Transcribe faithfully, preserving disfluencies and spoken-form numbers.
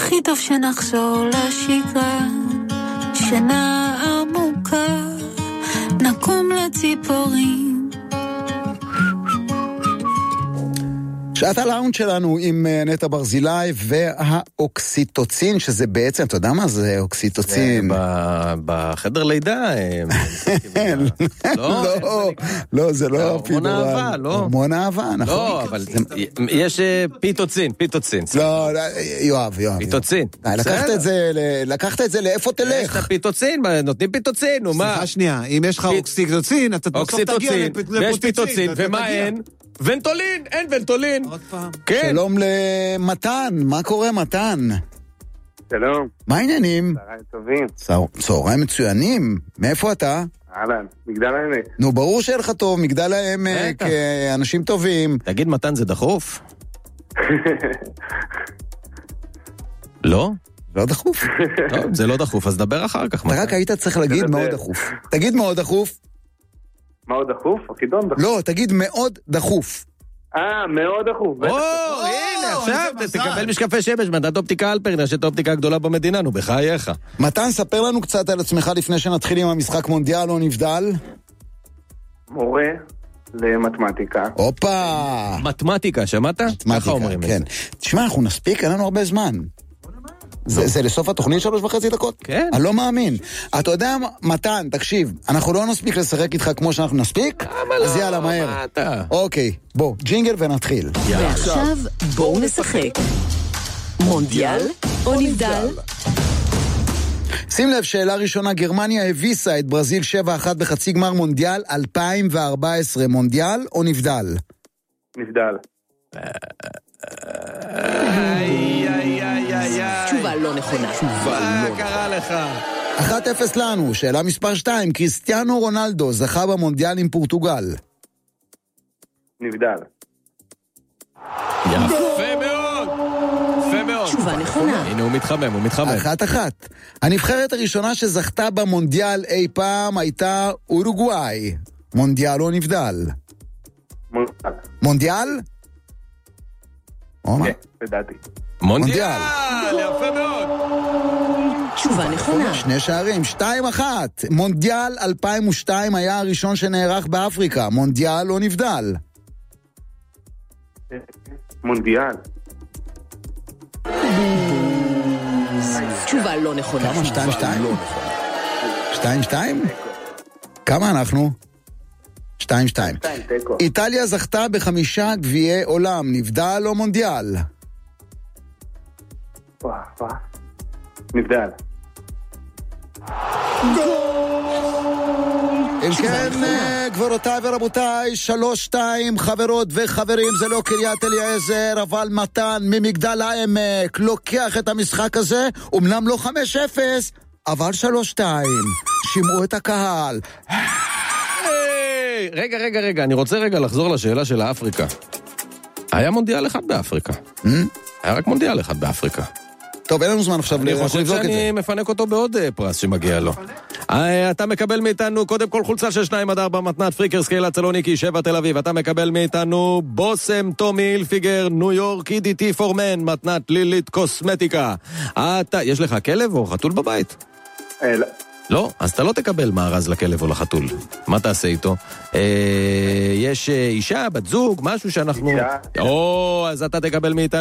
הכי טוב שנחזור לשגרה, שינה עמוקה, נקום לציפורים. שעת הלאונד שלנו עם נטע ברזילי והאוקסיטוצין, שזה בעצם, אתה יודע מה זה אוקסיטוצין? בחדר לידה. לא, לא, זה לא הורמון אהבה, לא? הורמון אהבה, נכון. לא, אבל יש פיטוצין, פיטוצין. לא, יואב, יואב. פיטוצין. לקחת את זה לאיפה תלך? יש את הפיטוצין, נותנים פיטוצין, נו מה? סליחה שנייה, אם יש לך אוקסיטוצין, אתה בסוף תגיע לפיטוצין. ויש פיטוצין, ומה אין? ונטולין, אין ונטולין. עוד פעם. כן. שלום למתן, מה קורה מתן? שלום. מה העניינים? צהריים טובים. צהריים מצוינים. מאיפה אתה? אהלן, מגדל העמק. נו, ברור שיהיה לך טוב, מגדל העמק, אנשים טובים. תגיד מתן, זה דחוף? לא? לא דחוף. טוב, זה לא דחוף, אז דבר אחר כך. אתה רק היית צריך להגיד מאוד דחוף. תגיד מאוד דחוף. מאוד דחוף? החידון דחוף. לא, תגיד מאוד דחוף. אה, מאוד דחוף. או, הנה, עכשיו תקבל משקפי שמש, מתן אופטיקה אלפרין, רשת האופטיקה הגדולה במדינה, נו, בחייך. מתן, ספר לנו קצת על עצמך לפני שנתחיל עם המשחק מונדיאל או נבדל. מורה למתמטיקה. הופה. מתמטיקה, שמעת? מתמטיקה, כן. תשמע, אנחנו נספיק, אין לנו הרבה זמן. זה, זה לסוף התוכנית שלוש וחצי דקות? כן. אני לא מאמין. אתה יודע, מתן, תקשיב, אנחנו לא נספיק לשחק איתך כמו שאנחנו נספיק, אז לא, יאללה, מהר. מה אתה? אוקיי, בוא, ג'ינגל ונתחיל. ועכשיו בואו נשחק. מונדיאל או נבדל? שים לב, שאלה ראשונה, גרמניה הביסה את ברזיל שבע אחת בחצי גמר מונדיאל אלפיים וארבע עשרה. מונדיאל או נבדל? נבדל. תשובה לא נכונה. מה קרה לך? אחת אפס לנו. שאלה מספר שתיים, קריסטיאנו רונלדו זכה במונדיאל עם פורטוגל. נבדל. יפה מאוד. יפה מאוד. תשובה נכונה. הנה הוא מתחמם, הוא מתחמם. אחת אחת. הנבחרת הראשונה שזכתה במונדיאל אי פעם הייתה אורוגוואי. מונדיאל או נבדל? מונדיאל. מונדיאל? כן, לדעתי. מונדיאל. יפה מאוד. תשובה נכונה. שני שערים, שתיים אחת. מונדיאל אלפיים ושתיים היה הראשון שנערך באפריקה. מונדיאל או נבדל? מונדיאל. תשובה לא נכונה. כמה? שתיים שתיים? שתיים שתיים? כמה אנחנו? שתיים שתיים. איטליה זכתה בחמישה גביעי עולם. נבדל או מונדיאל? וואו, וואו. נבדל. אם כן, גבירותיי ורבותיי, שלוש שתיים, חברות וחברים, זה לא קריית אליעזר, אבל מתן ממגדל העמק לוקח את המשחק הזה, אומנם לא חמש אפס, אבל שלוש שתיים. שמעו את הקהל. רגע, רגע, רגע, אני רוצה רגע לחזור לשאלה של האפריקה. היה מונדיאל אחד באפריקה. היה רק מונדיאל אחד באפריקה. טוב, אין לנו זמן עכשיו לבדוק את זה. אני חושב שאני מפנק אותו בעוד פרס שמגיע לו. אתה מקבל מאיתנו קודם כל חולצה של שניים עד ארבע מתנת פריקר סקיילה צלוניקי שבע תל אביב. אתה מקבל מאיתנו בוסם טומי הילפיגר ניו יורק אי די טי פורמן מתנת לילית קוסמטיקה. אתה, יש לך כלב או חתול בבית? לא. לא? אז אתה לא תקבל מארז לכלב או לחתול. מה תעשה איתו? יש אישה, בת זוג, משהו שאנחנו... או, אז אתה תקבל מאיתנו